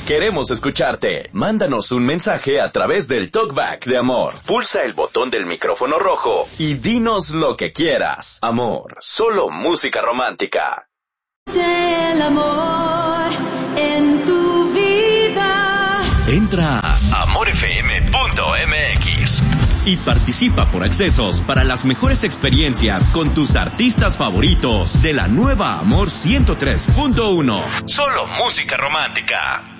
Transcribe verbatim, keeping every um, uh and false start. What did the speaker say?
Queremos escucharte. Mándanos un mensaje a través del Talkback de Amor. Pulsa el botón del micrófono rojo y dinos lo que quieras. Amor, solo música romántica. El amor en tu vida. Entra a amor f m punto m x y participa por accesos para las mejores experiencias con tus artistas favoritos de la nueva Amor ciento tres punto uno. Solo música romántica.